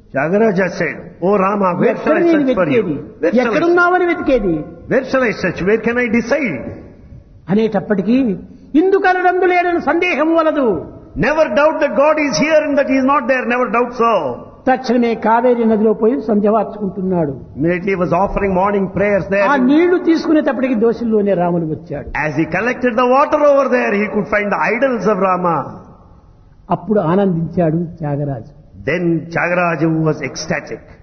Tyagaraja said, "Oh Rama, where shall ఎక్కడ I నేను search for వెతికేది, you? Where shall I, ఎక్కడున్నావని వెతికేది where shall I search? Where can I decide?" అనేటప్పటికీ ఇందుకనడందు లేడని సందేహం వలదు. Never doubt that God is here and that He is not there. Never doubt so. తక్షణమే కావేరి నదిలో పోయి సంధ్యవార్చుకుంటున్నాడు. Immediately he was offering morning prayers ఆ there. నీళ్లు తీసుకునేటప్పటికి దోషుల్లోనే రాముడు వచ్చాడు. As he collected the water over there, he could find the idols of Rama. అప్పుడు ఆనందించాడు Tyagaraju. Then Tyagaraja was ecstatic.